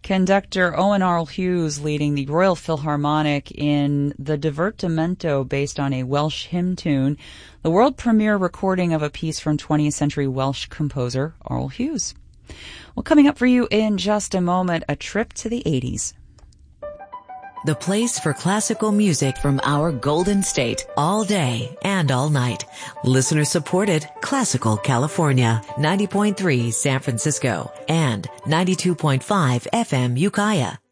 Conductor Owen Arl Hughes leading the Royal Philharmonic in the Divertimento based on a Welsh hymn tune, the world premiere recording of a piece from 20th century Welsh composer Arl Hughes. Well, coming up for you in just a moment, a trip to the 80s. The place for classical music from our Golden State, all day and all night. Listener supported Classical California, 90.3 San Francisco and 92.5 FM Ukiah.